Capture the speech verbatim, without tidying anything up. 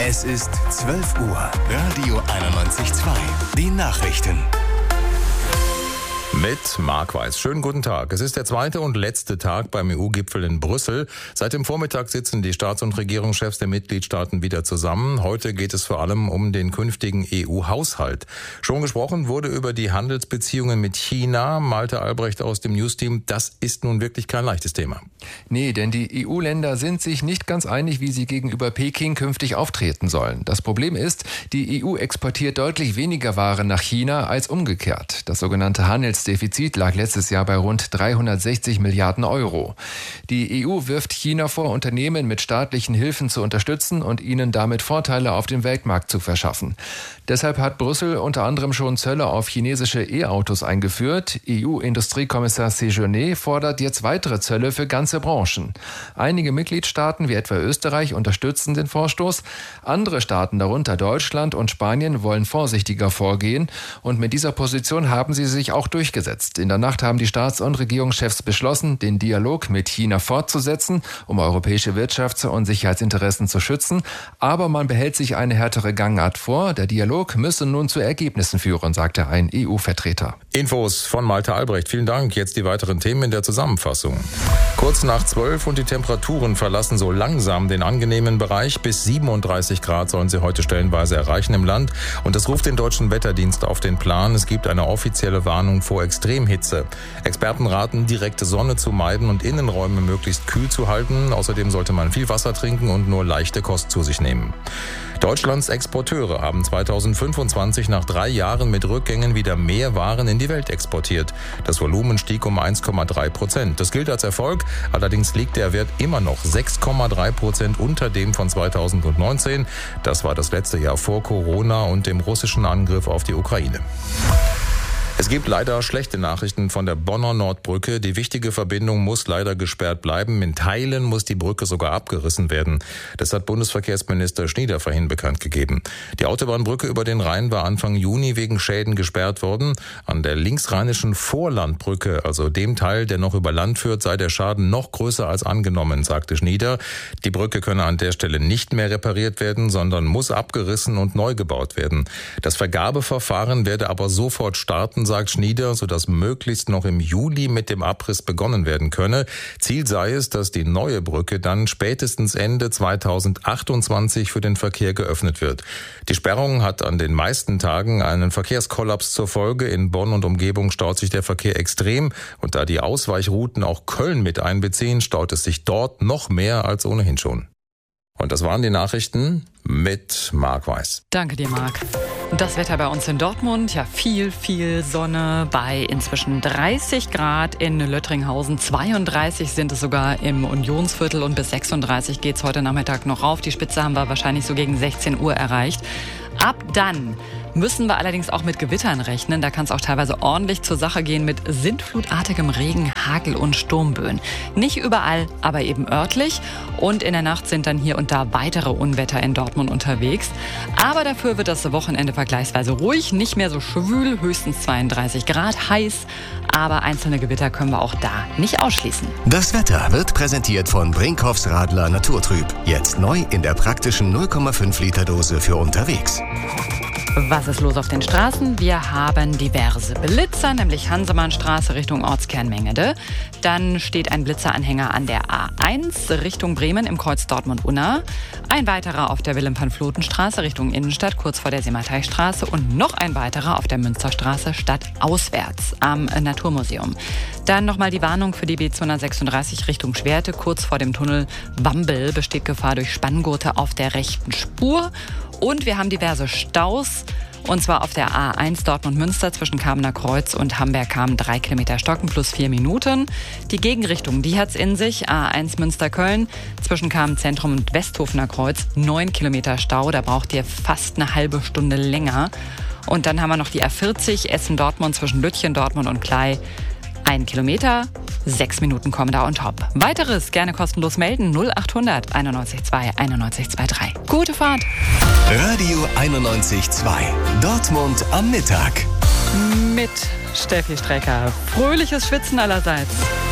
Es ist zwölf Uhr. Radio einundneunzig Komma zwei. Die Nachrichten. Mit Marc Weiß. Schönen guten Tag. Es ist der zweite und letzte Tag beim E U-Gipfel in Brüssel. Seit dem Vormittag sitzen die Staats- und Regierungschefs der Mitgliedstaaten wieder zusammen. Heute geht es vor allem um den künftigen E U-Haushalt. Schon gesprochen wurde über die Handelsbeziehungen mit China. Malte Albrecht aus dem News-Team. Das ist nun wirklich kein leichtes Thema. Nee, denn die E U-Länder sind sich nicht ganz einig, wie sie gegenüber Peking künftig auftreten sollen. Das Problem ist, die E U exportiert deutlich weniger Waren nach China als umgekehrt. Das sogenannte Handelsdefizit lag letztes Jahr bei rund dreihundertsechzig Milliarden Euro. Die E U wirft China vor, Unternehmen mit staatlichen Hilfen zu unterstützen und ihnen damit Vorteile auf dem Weltmarkt zu verschaffen. Deshalb hat Brüssel unter anderem schon Zölle auf chinesische E-Autos eingeführt. E U-Industriekommissar Séjourné fordert jetzt weitere Zölle für ganze Branchen. Einige Mitgliedstaaten, wie etwa Österreich, unterstützen den Vorstoß. Andere Staaten, darunter Deutschland und Spanien, wollen vorsichtiger vorgehen. Und mit dieser Position haben sie sich auch durchgesetzt. In der Nacht haben die Staats- und Regierungschefs beschlossen, den Dialog mit China fortzusetzen, um europäische Wirtschafts- und Sicherheitsinteressen zu schützen. Aber man behält sich eine härtere Gangart vor. Der Dialog müsse nun zu Ergebnissen führen, sagte ein E U-Vertreter. Infos von Malte Albrecht. Vielen Dank. Jetzt die weiteren Themen in der Zusammenfassung. Kurz nach zwölf und die Temperaturen verlassen so langsam den angenehmen Bereich. Bis siebenunddreißig Grad sollen sie heute stellenweise erreichen im Land. Und das ruft den Deutschen Wetterdienst auf den Plan. Es gibt eine offizielle Warnung vor Extremhitze. Experten raten, direkte Sonne zu meiden und Innenräume möglichst kühl zu halten. Außerdem sollte man viel Wasser trinken und nur leichte Kost zu sich nehmen. Deutschlands Exporteure haben zweitausendfünfundzwanzig nach drei Jahren mit Rückgängen wieder mehr Waren in die Welt exportiert. Das Volumen stieg um eins Komma drei Prozent. Das gilt als Erfolg, allerdings liegt der Wert immer noch sechs Komma drei Prozent unter dem von zweitausendneunzehn. Das war das letzte Jahr vor Corona und dem russischen Angriff auf die Ukraine. Es gibt leider schlechte Nachrichten von der Bonner Nordbrücke. Die wichtige Verbindung muss leider gesperrt bleiben. In Teilen muss die Brücke sogar abgerissen werden. Das hat Bundesverkehrsminister Schnieder vorhin bekannt gegeben. Die Autobahnbrücke über den Rhein war Anfang Juni wegen Schäden gesperrt worden. An der linksrheinischen Vorlandbrücke, also dem Teil, der noch über Land führt, sei der Schaden noch größer als angenommen, sagte Schnieder. Die Brücke könne an der Stelle nicht mehr repariert werden, sondern muss abgerissen und neu gebaut werden. Das Vergabeverfahren werde aber sofort starten, sagt Schnieder, sodass möglichst noch im Juli mit dem Abriss begonnen werden könne. Ziel sei es, dass die neue Brücke dann spätestens Ende zweitausendachtundzwanzig für den Verkehr geöffnet wird. Die Sperrung hat an den meisten Tagen einen Verkehrskollaps zur Folge. In Bonn und Umgebung staut sich der Verkehr extrem. Und da die Ausweichrouten auch Köln mit einbeziehen, staut es sich dort noch mehr als ohnehin schon. Und das waren die Nachrichten mit Marc Weiß. Danke dir, Marc. Das Wetter bei uns in Dortmund, ja viel, viel Sonne bei inzwischen dreißig Grad in Löttringhausen, zweiunddreißig sind es sogar im Unionsviertel und bis sechsunddreißig geht es heute Nachmittag noch rauf. Die Spitze haben wir wahrscheinlich so gegen sechzehn Uhr erreicht. Ab dann müssen wir allerdings auch mit Gewittern rechnen. Da kann es auch teilweise ordentlich zur Sache gehen mit sintflutartigem Regen, Hagel und Sturmböen. Nicht überall, aber eben örtlich. Und in der Nacht sind dann hier und da weitere Unwetter in Dortmund unterwegs. Aber dafür wird das Wochenende vergleichsweise ruhig, nicht mehr so schwül, höchstens zweiunddreißig Grad, heiß. Aber einzelne Gewitter können wir auch da nicht ausschließen. Das Wetter wird präsentiert von Brinkhoffs Radler Naturtrüb. Jetzt neu in der praktischen null Komma fünf Liter Dose für unterwegs. Was ist los auf den Straßen? Wir haben diverse Blitzer, nämlich Hansemannstraße Richtung Ortskern Mengede. Dann steht ein Blitzeranhänger an der A eins Richtung Bremen im Kreuz Dortmund-Unna. Ein weiterer auf der Wilhelm-van-Vloten-Straße Richtung Innenstadt, kurz vor der Seemateichstraße. Und noch ein weiterer auf der Münsterstraße stadtauswärts am Naturmuseum. Dann nochmal die Warnung für die B zweihundertsechsunddreißig Richtung Schwerte. Kurz vor dem Tunnel Wambel besteht Gefahr durch Spanngurte auf der rechten Spur. Und wir haben diverse Staus, und zwar auf der A eins Dortmund-Münster zwischen Kamener Kreuz und Hamberg-Kamen drei Kilometer Stocken plus vier Minuten. Die Gegenrichtung, die hat's in sich. A eins Münster-Köln zwischen Kamen Zentrum und Westhofener Kreuz neun Kilometer Stau. Da braucht ihr fast eine halbe Stunde länger. Und dann haben wir noch die A vierzig Essen-Dortmund zwischen Lütchen, Dortmund und Klei. Ein Kilometer, sechs Minuten kommen da on top. Weiteres gerne kostenlos melden, null achthundert einundneunzig zwei einundneunzig drei. Gute Fahrt! Radio einundneunzig Komma zwei. Dortmund am Mittag. Mit Steffi Strecker. Fröhliches Schwitzen allerseits.